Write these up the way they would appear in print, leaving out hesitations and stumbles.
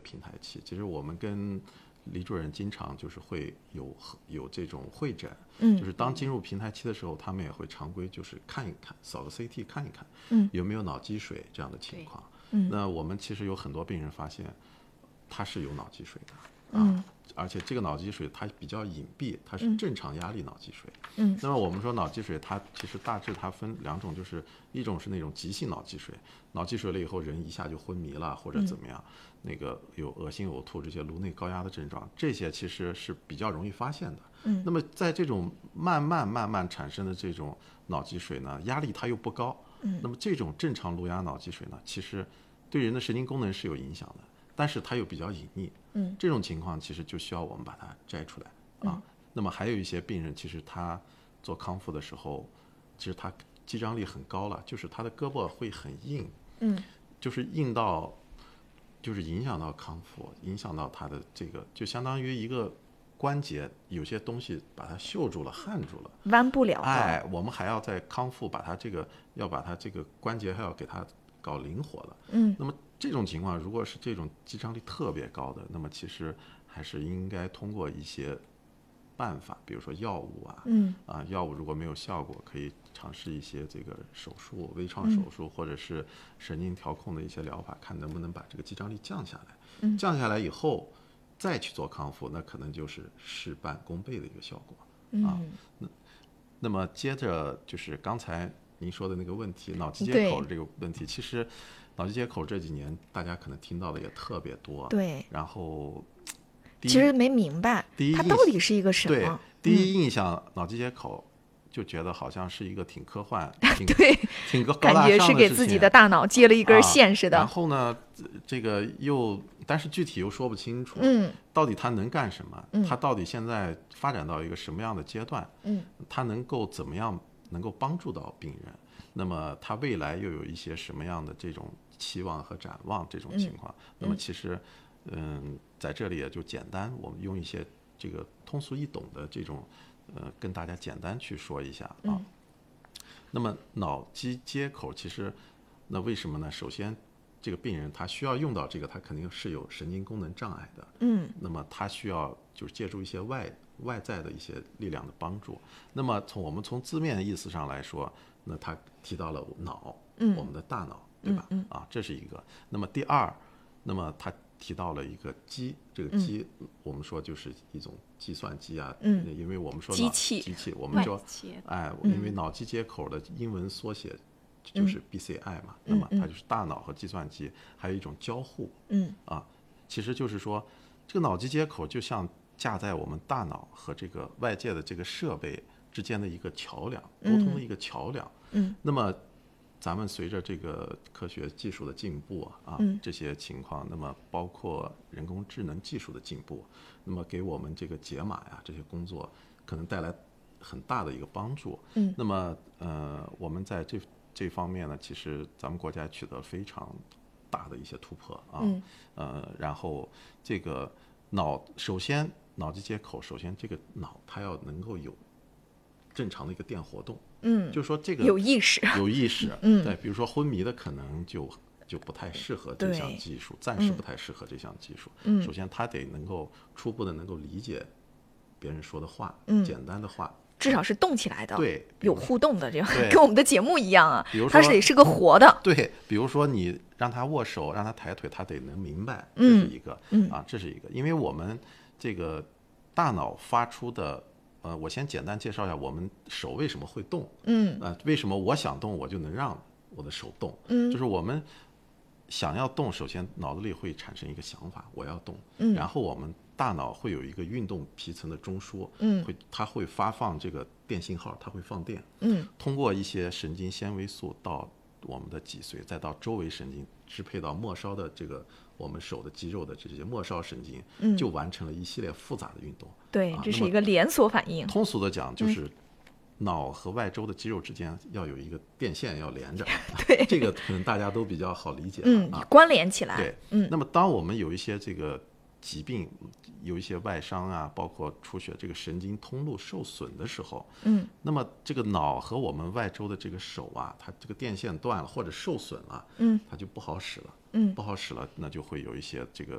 平台期。其实我们跟李主任经常就是会有这种会诊，就是当进入平台期的时候，他们也会常规就是看一看，扫个 CT 看一看，有没有脑积水这样的情况。那我们其实有很多病人发现他是有脑积水的，而且这个脑积水它比较隐蔽，它是正常压力脑积水。那么我们说脑积水它其实大致它分两种，就是一种是那种急性脑积水，脑积水了以后人一下就昏迷了或者怎么样，那个有恶心呕吐这些颅内高压的症状，这些其实是比较容易发现的。那么在这种慢慢产生的这种脑积水呢，压力它又不高，那么这种正常颅压脑积水呢，其实对人的神经功能是有影响的，但是它又比较隐匿，这种情况其实就需要我们把它摘出来啊。那么还有一些病人，其实他做康复的时候，其实他肌张力很高了，就是他的胳膊会很硬，就是硬到就是影响到康复，影响到他的这个，就相当于一个关节有些东西把它锈住了、焊住了， 弯不了。 我们还要在康复把它这个关节还要给它搞灵活了。那么这种情况，如果是这种肌张力特别高的，那么其实还是应该通过一些办法，比如说药物药物如果没有效果，可以尝试一些这个手术、微创手术，或者是神经调控的一些疗法，看能不能把这个肌张力降下来。降下来以后再去做康复，那可能就是事半功倍的一个效果那么接着就是刚才您说的那个问题，脑机接口这个问题，其实脑机接口这几年大家可能听到的也特别多。 对， 然后其实没明白它到底是一个什么。 对，第一印象脑机接口就觉得好像是一个挺科幻、 对， 挺高大上的感觉是给自己的大脑接了一根线似的。 然后呢，这个但是具体又说不清楚，到底它能干什么？它到底现在发展到一个什么样的阶段？它能够怎么样能够帮助到病人？那么它未来又有一些什么样的这种期望和展望？这种情况，那么其实，在这里也就简单，我们用一些这个通俗易懂的这种，跟大家简单去说一下啊。那么脑机接口其实，那为什么呢？首先，这个病人他需要用到这个，他肯定是有神经功能障碍的。那么他需要就是借助一些外在的一些力量的帮助。那么我们从字面意思上来说，那他提到了脑，我们的大脑，对吧？这是一个。那么第二，那么他提到了一个机，这个机我们说就是一种计算机啊，因为我们说机器， 我们说因为脑机接口的英文缩写就是 BCI 嘛，那么它就是大脑和计算机还有一种交互，其实就是说这个脑机接口就像架在我们大脑和这个外界的这个设备之间的一个桥梁，沟通的一个桥梁。那么咱们随着这个科学技术的进步这些情况，那么包括人工智能技术的进步，那么给我们这个解码呀这些工作可能带来很大的一个帮助。那么我们在这方面呢，其实咱们国家取得非常大的一些突破然后这个首先脑机接口，首先这个脑它要能够有正常的一个电活动。就是说这个有意识， 对，比如说昏迷的可能就不太适合这项技术，暂时不太适合这项技术。首先他得能够初步的能够理解别人说的话，简单的话， 至少是动起来的， 对， 有互动的，这样跟我们的节目一样啊。 比如说它得是个活的， 对，比如说你让他握手，让他抬腿，他得能明白，这是一个这是一个，因为我们这个大脑发出的。我先简单介绍一下我们手为什么会动。为什么我想动我就能让我的手动？就是我们想要动，首先脑子里会产生一个想法，我要动。然后我们大脑会有一个运动皮层的中枢，它会发放这个电信号，它会放电。通过一些神经纤维素到我们的脊髓，再到周围神经，支配到末梢的这个我们手的肌肉的这些末梢神经，就完成了一系列复杂的运动。 对，这是一个连锁反应。 通俗的讲，就是脑和外周的肌肉之间要有一个电线要连着。 对， 这个可能大家都比较好理解。 关联起来。 对，那么当我们有一些这个疾病，有一些外伤包括出血，这个神经通路受损的时候，那么这个脑和我们外周的这个手它这个电线断了或者受损了，它就不好使了。不好使了，那就会有一些这个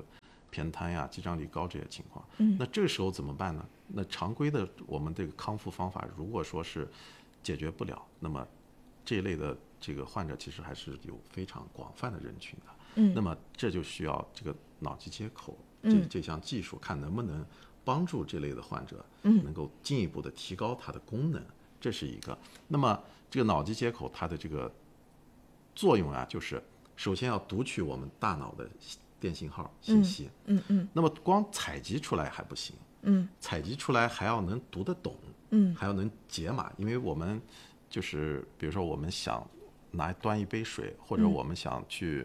偏瘫呀、肌张力高这些情况。那这个时候怎么办呢？那常规的我们这个康复方法，如果说是解决不了，那么这一类的这个患者其实还是有非常广泛的人群的。那么这就需要这个脑机接口这项技术，看能不能帮助这类的患者能够进一步的提高它的功能，这是一个。那么这个脑机接口它的这个作用啊，就是首先要读取我们大脑的电信号信息。那么光采集出来还不行。采集出来还要能读得懂。还要能解码，因为我们就是比如说我们想端一杯水，或者我们想去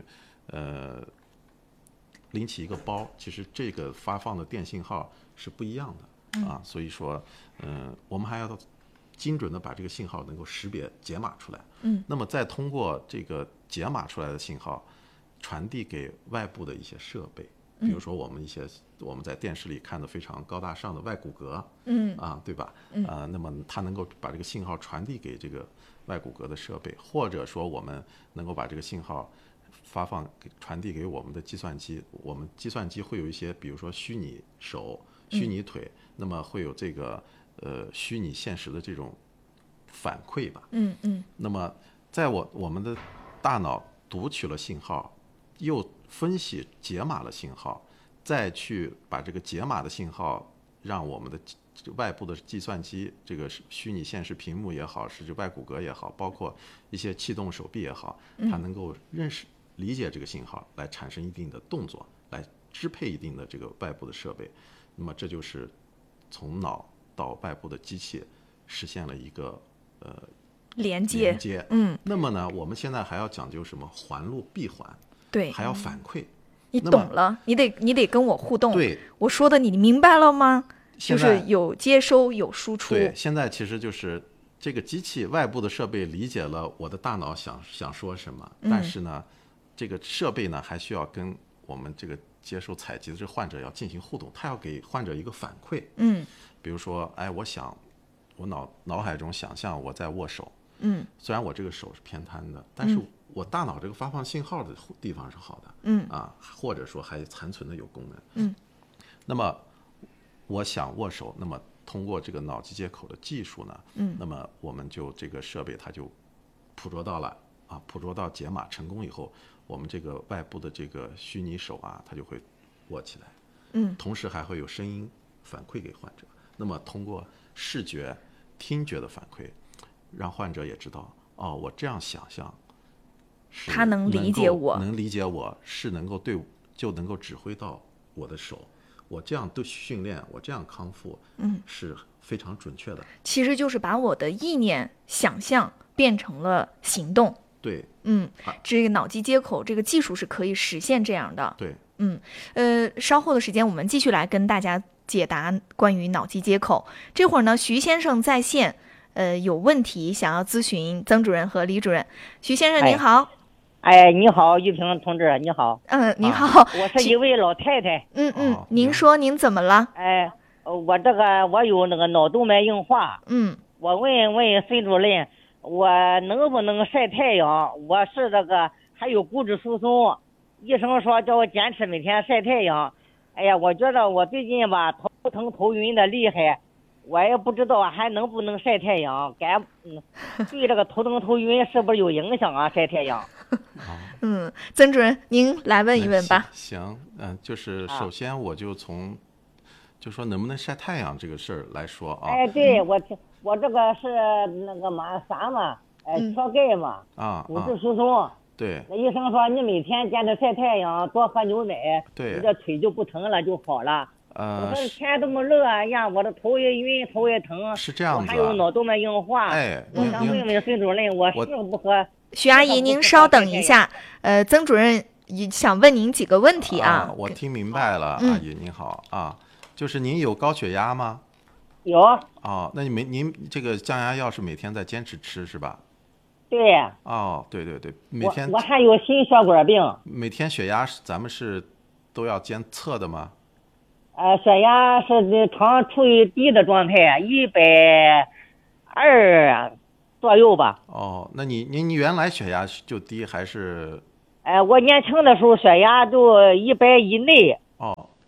拎起一个包，其实这个发放的电信号是不一样的啊，所以说我们还要精准的把这个信号能够识别解码出来。那么再通过这个解码出来的信号传递给外部的一些设备，比如说我们在电视里看的非常高大上的外骨骼，对吧？那么它能够把这个信号传递给这个外骨骼的设备，或者说我们能够把这个信号传递给我们的计算机。我们计算机会有一些，比如说虚拟手、虚拟腿，那么会有这个虚拟现实的这种反馈吧。那么在我们的大脑读取了信号，又分析解码了信号，再去把这个解码的信号让我们的外部的计算机，这个虚拟现实屏幕也好，是这外骨骼也好，包括一些气动手臂也好，它能够理解这个信号，来产生一定的动作，来支配一定的这个外部的设备。那么这就是从脑到外部的机器实现了一个连接。 那么呢，我们现在还要讲究什么？环路闭环。 对， 还要反馈。 你懂了，你得跟我互动。 对， 我说的你明白了吗？就是有接收有输出。 对，现在其实就是这个机器外部的设备理解了我的大脑想说什么，但是呢，这个设备呢还需要跟我们这个接受采集的这个患者要进行互动，他要给患者一个反馈。比如说，我脑海中想象我在握手。虽然我这个手是偏瘫的，但是我大脑这个发放信号的地方是好的。或者说还残存的有功能。那么我想握手，那么通过这个脑机接口的技术呢，那么我们就这个设备它就捕捉到了捕捉到解码成功以后，我们这个外部的这个虚拟手它就会握起来。同时还会有声音反馈给患者。那么通过视觉、听觉的反馈，让患者也知道，我这样想象， 他能理解我， 是就能够指挥到我的手。我这样对训练，我这样康复，是非常准确的。 其实就是把我的意念、想象变成了行动。 对， 这个脑机接口这个技术是可以实现这样的。 对， 稍后的时间我们继续来跟大家解答关于脑机接口。这会儿呢，徐先生在线，有问题想要咨询曾主任和李主任。徐先生您好。 你好，玉萍同志，你好。 您好， 我是一位老太太。 您说您怎么了？ 我有那个脑动脉硬化。我问孙主任，我能不能晒太阳？我是还有骨质疏松，医生说叫我坚持每天晒太阳。我觉得我最近吧头疼头晕的厉害，我也不知道还能不能晒太阳。对这个头疼头晕是不是有影响啊？晒太阳。 曾主任您来问一问吧。 行，就是首先我就就说能不能晒太阳这个事儿来说对，我这个是那个啥嘛，缺钙嘛，骨质疏松。 对， 那医生说你每天坚持晒太阳，多喝牛奶， 对， 你这腿就不疼了，就好了。我说天这么热呀，我的头也晕，头也疼， 是这样子， 我还有脑动脉硬化。我想问问孙主任，我适不合？ 徐阿姨，您稍等一下，曾主任想问您几个问题啊。 我听明白了，阿姨您好就是您有高血压吗？ 有。 那您这个降压药是每天在坚持吃是吧？ 对。 对，每天。 我还有心血管病。 每天血压咱们是都要监测的吗？ 血压是常处于低的状态，120左右吧。 那您原来血压就低还是？ 我年轻的时候血压就100以内。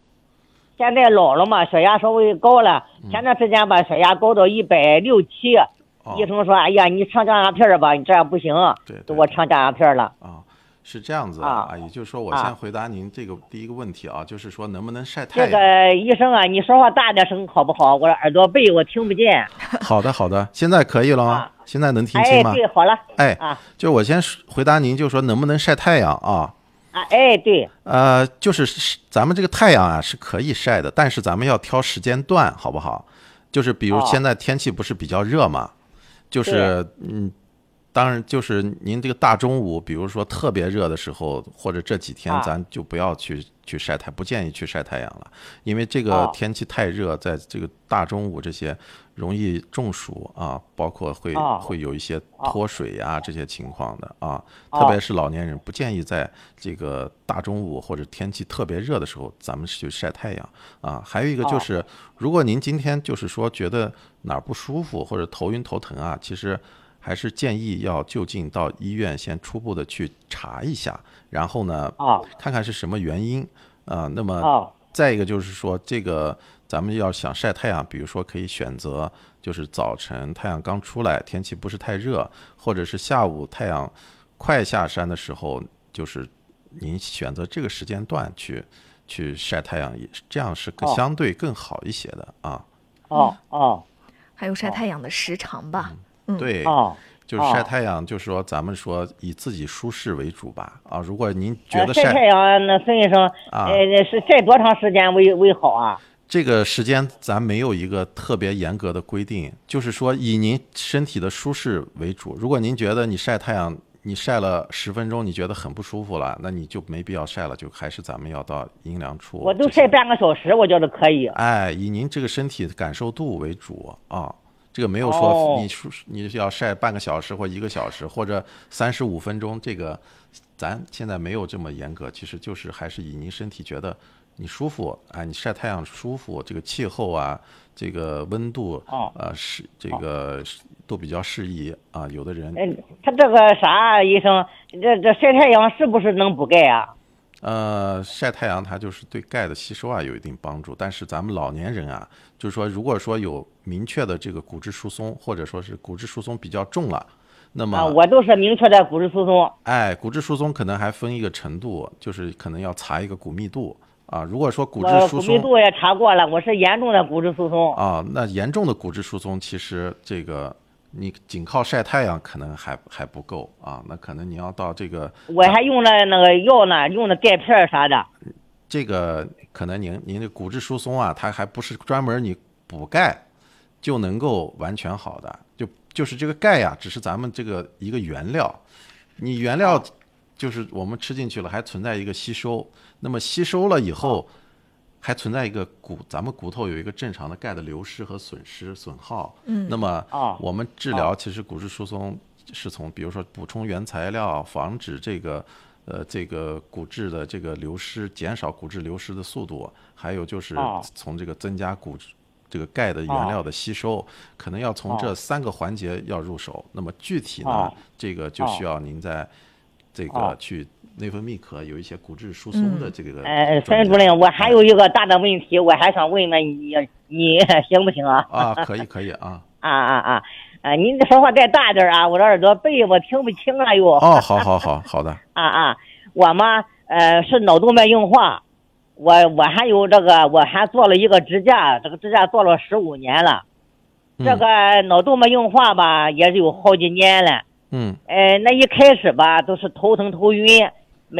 现在老了嘛，血压稍微高了，前段时间把血压高到160、170，医生说，哎呀，你吃降压片吧，你这样不行， 对， 我吃降压片了。 是这样子啊，也就是说，我先回答您这个第一个问题啊，就是说能不能晒太阳？ 这个医生啊，你说话大点声好不好？我的耳朵背我听不见。 好的，现在可以了吗？现在能听清吗？ 对，好了。 就我先回答您，就说能不能晒太阳啊？ 对。 就是咱们这个太阳啊是可以晒的，但是咱们要挑时间段，好不好？就是比如现在天气不是比较热嘛，就是当然，就是您这个大中午，比如说特别热的时候，或者这几天，咱就不要去晒太，不建议去晒太阳了，因为这个天气太热，在这个大中午这些容易中暑啊，包括会有一些脱水呀这些情况的啊，特别是老年人，不建议在这个大中午或者天气特别热的时候，咱们去晒太阳啊。还有一个就是，如果您今天就是说觉得哪儿不舒服或者头晕头疼啊，其实还是建议要就近到医院先初步的去查一下，然后呢，看看是什么原因啊。那么再一个就是说，这个咱们要想晒太阳，比如说可以选择就是早晨太阳刚出来，天气不是太热，或者是下午太阳快下山的时候，就是您选择这个时间段去晒太阳，这样是相对更好一些的啊。 还有晒太阳的时长吧。 对，就是晒太阳，就是说咱们说以自己舒适为主吧。如果您觉得晒太阳，那孙医生是晒多长时间为好啊？ 这个时间咱没有一个特别严格的规定，就是说以您身体的舒适为主。如果您觉得你晒太阳，你晒了10分钟，你觉得很不舒服了，那你就没必要晒了，就还是咱们要到阴凉处。 我都晒半个小时，我觉得可以。 以您这个身体的感受度为主啊。这个没有说你要晒半个小时或1个小时或者35分钟，这个咱现在没有这么严格，其实就是还是以您身体觉得你舒服，你晒太阳舒服，这个气候啊，这个温度是这个都比较适宜啊。有的人他这个啥医生，这晒太阳是不是能补钙啊？ 晒太阳它就是对钙的吸收有一定帮助，但是咱们老年人就是说如果说有明确的这个骨质疏松，或者说是骨质疏松比较重了，那么我都是明确的骨质疏松。 骨质疏松可能还分一个程度，就是可能要查一个骨密度如果说骨质疏松， 骨密度也查过了，我是严重的骨质疏松那严重的骨质疏松，其实这个你仅靠晒太阳可能还不够那可能你要到这个， 我还用了那个药呢，用的钙片啥的。 这个可能您的骨质疏松它还不是专门你补钙就能够完全好的，就是这个钙只是咱们这个一个原料，你原料就是我们吃进去了，还存在一个吸收，那么吸收了以后还存在一个咱们骨头有一个正常的钙的流失和损耗。那么我们治疗其实骨质疏松是从比如说补充原材料，防止这个骨质的这个流失，减少骨质流失的速度，还有就是从这个增加这个钙的原料的吸收，可能要从这3个环节要入手。那么具体呢，这个就需要您在这个去内分泌科有一些骨质疏松的这个。 孙主任，我还有一个大的问题，我还想问问你行不行啊？ 可以啊。 您说话再大点我的耳朵背我听不清了又。 好的。 我嘛是脑动脉硬化，我还有这个，我还做了一个支架，这个支架做了15年了。这个脑动脉硬化吧，也是有好几年了。那一开始吧，都是头疼头晕，每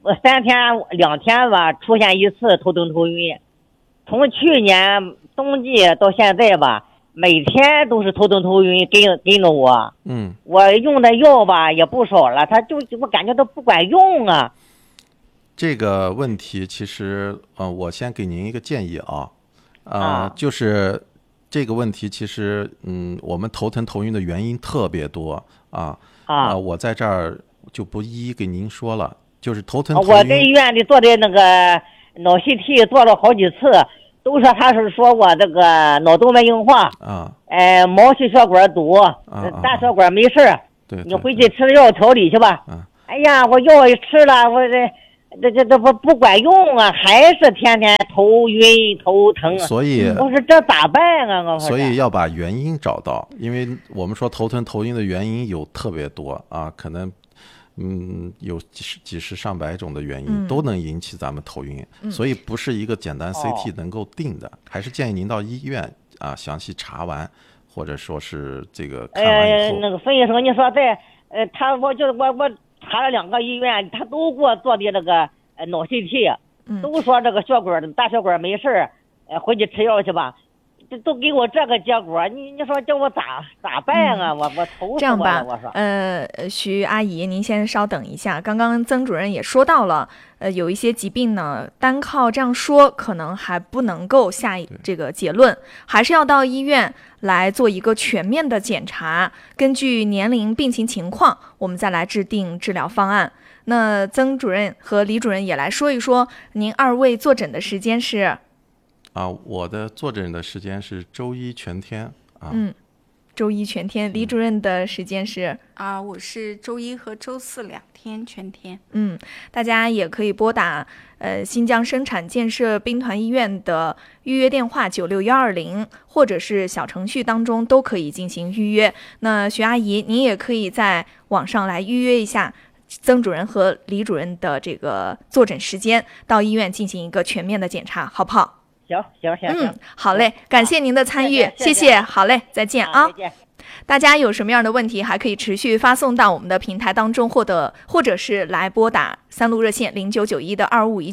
3天2天吧出现一次头疼头晕。从去年冬季到现在吧，每天都是头疼头晕跟着我。我用的药吧也不少了，我感觉都不管用啊。 这个问题其实我先给您一个建议就是这个问题其实我们头疼头晕的原因特别多我在这儿就不一一给您说了，就是头疼头晕。 我在医院里做的那个脑 CT 做了好几次，都说他是说我这个脑动脉硬化毛细血管堵，大血管没事。 对， 你回去吃药调理去吧。哎呀，我药也吃了， 这不管用啊，还是天天头晕头疼。 所以我说这咋办啊？我说所以要把原因找到，因为我们说头疼头晕的原因有特别多啊，可能有几十上百种的原因都能引起咱们头晕，所以不是一个简单 CT 能够定的，还是建议您到医院啊详细查完，或者说是这个看完以后。 那个孙医生，你说在我查了2个医院，他都给我做的那个脑 CT，都说这个大血管没事回去吃药去吧。这都给我这个结果，你说叫我咋办啊？我愁死我了。我说， 徐阿姨，您先稍等一下。刚刚曾主任也说到了，有一些疾病呢，单靠这样说可能还不能够下这个结论，还是要到医院来做一个全面的检查，根据年龄、病情情况，我们再来制定治疗方案。那曾主任和李主任也来说一说，您2位坐诊的时间是？ 我的坐诊的时间是周一全天啊。 周一全天。李主任的时间是？ 我是周一和周四2天全天。 大家也可以拨打新疆生产建设兵团医院的预约电话96120，或者是小程序当中都可以进行预约。那徐阿姨，您也可以在网上来预约一下曾主任和李主任的这个坐诊时间，到医院进行一个全面的检查，好不好？ 行， 好嘞，感谢您的参与，谢谢，好嘞，再见啊。 再见。 大家有什么样的问题，还可以持续发送到我们的平台当中，或者是来拨打3路热线0991的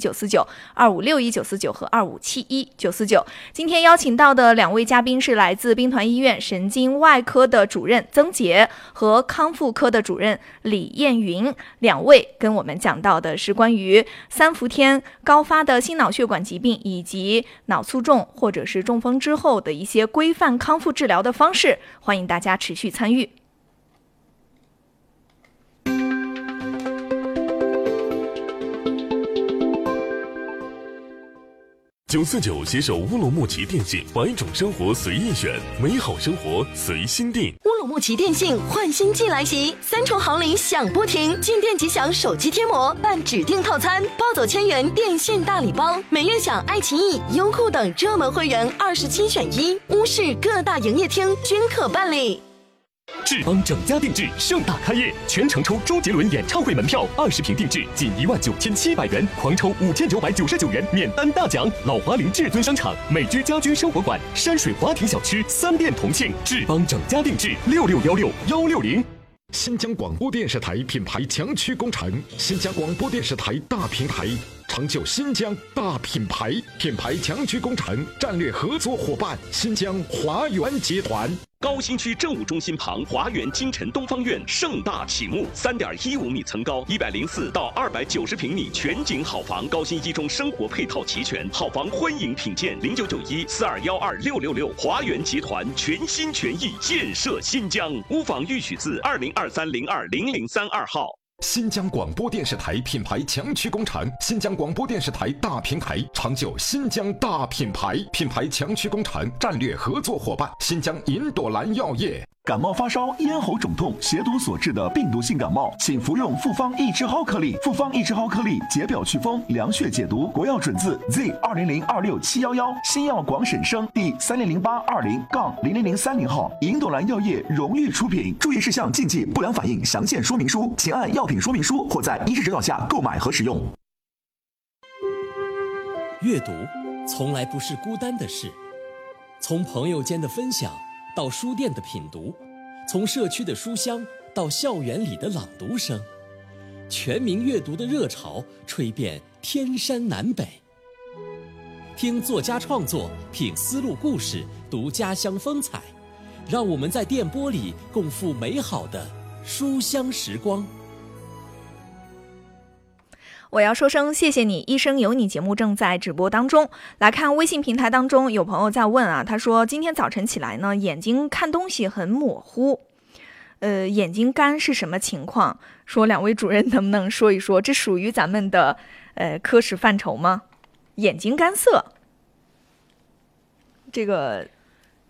2551949、2561949和2571949。今天邀请到的2位嘉宾是来自兵团医院神经外科的主任曾杰和康复科的主任李艳云，2位跟我们讲到的是关于3伏天高发的心脑血管疾病以及脑卒中或者是中风之后的一些规范康复治疗的方式，欢迎大家持续参与。 949携手乌鲁木齐电信，100种生活随意选，美好生活随心定。 乌鲁木齐电信换新季来袭，3重好礼享不停，进店即享手机贴膜，办指定套餐，抱走1000元电信大礼包，每月享爱奇艺、优酷等热门会员27选1，乌市各大营业厅均可办理。 志邦整家定制盛大开业，全程抽周杰伦演唱会门票，20瓶定制仅19700元，狂抽5999元免单大奖。老华林至尊商场、美居家居生活馆、山水华庭小区3店同庆，志邦整家定制66161660。 新疆广播电视台品牌强区工程，新疆广播电视台大平台，成就新疆大品牌。品牌强区工程战略合作伙伴新疆华源集团。 高新区政务中心旁，华源金晨东方院盛大启幕，3.15米层高，104到290平米全景好房，高新一中生活配套齐全，好房欢迎品鉴，0991421666。华源集团全心全意建设新疆，屋房预许字2023020032号。 新疆广播电视台品牌强区工程，新疆广播电视台大平台，成就新疆大品牌。品牌强区工程战略合作伙伴新疆银朵兰药业。 感冒发烧、咽喉肿痛、血毒所致的病毒性感冒，请服用复方益智蒿颗粒。复方益智蒿颗粒解表祛风、凉血解毒，国药准字 Z200267711，新药广审生第300820-00030号，银朵兰药业荣誉出品。注意事项、禁忌、不良反应详见说明书，请按药品说明书或在医师指导下购买和使用。 阅读从来不是孤单的事，从朋友间的分享到书店的品读，从社区的书香到校园里的朗读声，全民阅读的热潮吹遍天山南北。听作家创作，品丝路故事，读家乡风采，让我们在电波里共赴美好的书香时光。 我要说声谢谢你，医生有你节目正在直播当中。来看微信平台当中有朋友在问啊，他说今天早晨起来呢，眼睛看东西很模糊，眼睛干是什么情况？说2位主任能不能说一说，这属于咱们的科室范畴吗？眼睛干涩，这个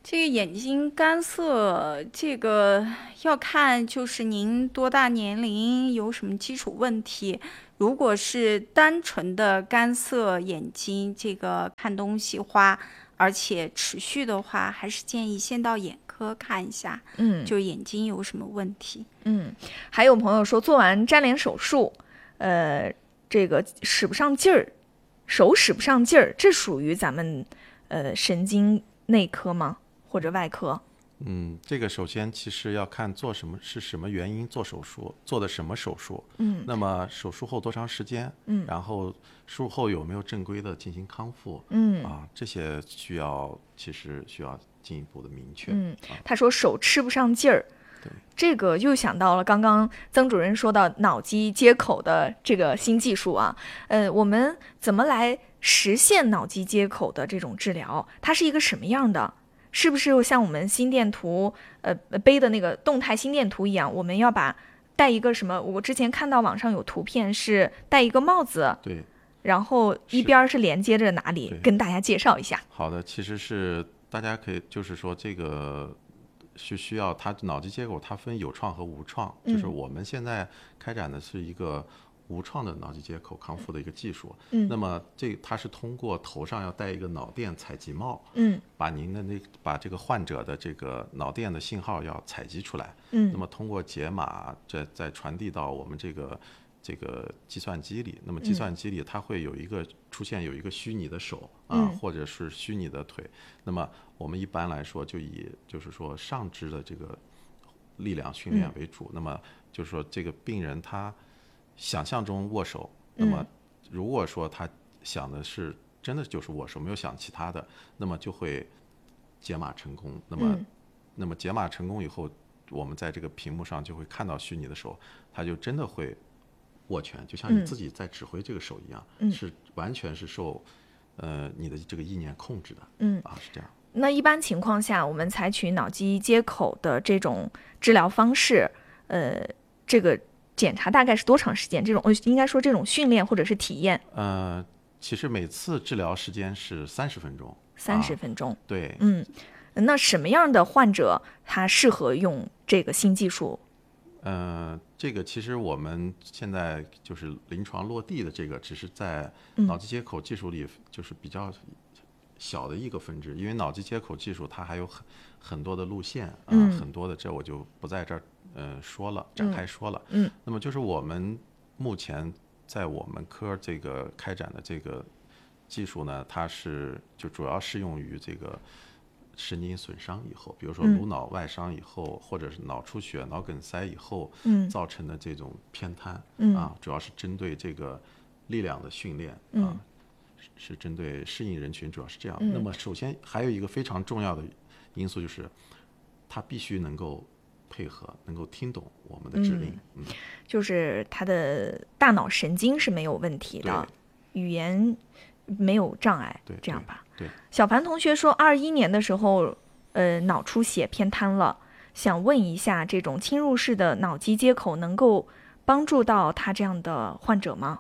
这个眼睛干涩，这个要看就是您多大年龄，有什么基础问题。如果是单纯的干涩眼睛，这个看东西花，而且持续的话，还是建议先到眼科看一下，就眼睛有什么问题。 还有朋友说做完粘连手术，这个使不上劲儿，手使不上劲儿，这属于咱们神经内科吗？或者外科？ 这个首先其实要看做什么，是什么原因做手术，做的什么手术。那么手术后多长时间？然后术后有没有正规的进行康复？这些其实需要进一步的明确。 他说手吃不上劲儿。这个又想到了刚刚曾主任说到脑机接口的这个新技术啊，我们怎么来实现脑机接口的这种治疗？它是一个什么样的？是不是像我们心电图背的那个动态心电图一样，我们要戴一个什么？我之前看到网上有图片是戴一个帽子， 对， 然后一边是连接着哪里？跟大家介绍一下。 好的，其实是大家可以就是说这个是需要它脑机接口，它分有创和无创，就是我们现在开展的是一个无创的脑机接口康复的一个技术。那么它是通过头上要戴一个脑电采集帽，把这个患者的这个脑电的信号要采集出来，那么通过解码再传递到我们这个计算机里。那么计算机里它会出现有一个虚拟的手或者是虚拟的腿。那么我们一般来说就以就是说上肢的这个力量训练为主。那么就是说这个病人他想象中握手，那么如果说他想的是真的就是握手，没有想其他的，那么就会解码成功。那么解码成功以后，我们在这个屏幕上就会看到虚拟的手，他就真的会握拳，就像你自己在指挥这个手一样，是完全是受你的这个意念控制的。是这样。 那一般情况下，我们采取脑机接口的这种治疗方式，这个检查大概是多长时间？应该说这种训练或者是体验？ 其实每次治疗时间是30分钟。 30分钟。 对。 那什么样的患者他适合用这个新技术？ 这个其实我们现在就是临床落地的这个，只是在脑机接口技术里就是比较小的一个分支，因为脑机接口技术它还有很多的路线很多的，这我就不在这儿展开说了。那么就是我们目前在我们科这个开展的这个技术呢，它就主要适用于这个神经损伤以后，比如说颅脑外伤以后，或者是脑出血、脑梗塞以后造成的这种偏瘫主要是针对这个力量的训练是针对适应人群，主要是这样。那么首先还有一个非常重要的因素就是他必须能够配合，能够听懂我们的指令。 就是他的大脑神经是没有问题的，语言没有障碍，这样吧。 对。 小凡同学说21年的时候脑出血偏瘫了，想问一下这种侵入式的脑机接口能够帮助到他这样的患者吗？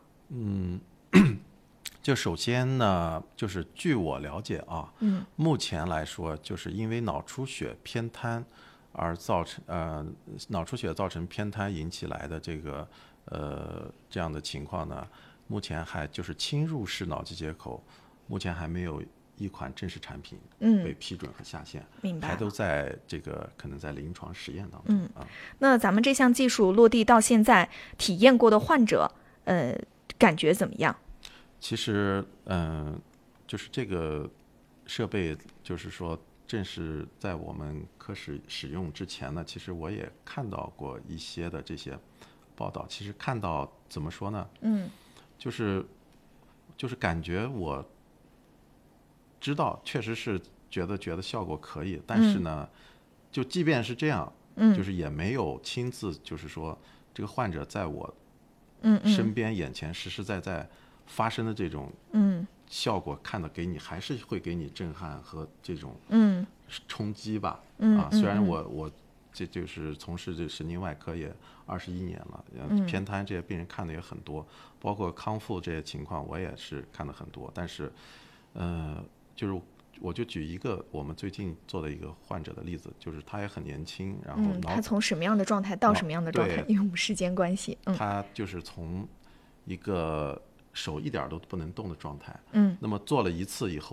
就首先呢，就是据我了解目前来说，就是因为脑出血偏瘫而造成脑出血造成偏瘫引起来的这样的情况呢，目前还就是侵入式脑机接口，目前还没有一款正式产品被批准和下线， 明白， 还都在可能在临床实验当中。 那咱们这项技术落地到现在，体验过的患者感觉怎么样？ 其实就是这个设备就是说正是在我们科室使用之前呢，其实我也看到过一些的这些报道。其实看到怎么说呢？就是感觉我知道确实是觉得效果可以，但是呢，就即便是这样，就是也没有亲自就是说这个患者在我身边眼前实实在在发生的这种效果，看到给你还是会给你震撼和这种冲击吧。虽然我这就是从事这神经外科也21年了，偏瘫这些病人看的也很多，包括康复这些情况我也是看的很多，但是就是我就举一个我们最近做的一个患者的例子，就是他也很年轻，然后他从什么样的状态到什么样的状态？因为我们时间关系， 他就是从一个手一点都不能动的状态， 那么做了一次以后。